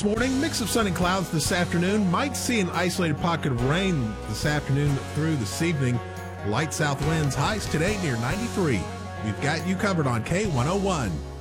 morning. Mix of sun and clouds this afternoon. Might see an isolated pocket of rain this afternoon through this evening. Light south winds. Highs today near 93. We've got you covered on K101.